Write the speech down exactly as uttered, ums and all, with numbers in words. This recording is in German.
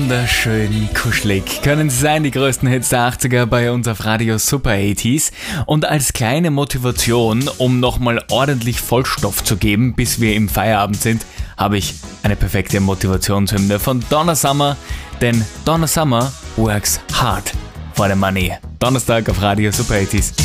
wunderschön kuschelig können sie sein, die größten Hits der achtziger bei uns auf Radio Super achtziger. Und als kleine Motivation, um nochmal ordentlich Vollstoff zu geben, bis wir im Feierabend sind, habe ich eine perfekte Motivationshymne von Donna Summer, denn Donna Summer works hard for the money. Donnerstag auf Radio Super achtziger.